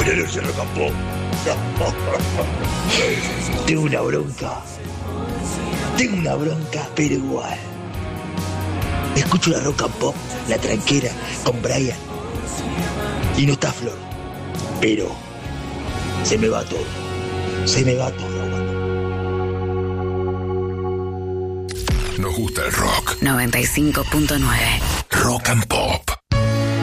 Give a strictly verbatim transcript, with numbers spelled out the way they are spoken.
La noche rock and pop. Tengo una bronca. Tengo una bronca, pero igual. Escucho la rock and pop, la tranquera, con Brian. Y no está Flor. Pero se me va todo. Se me va todo. Nos gusta el rock. noventa y cinco punto nueve. Rock and Pop.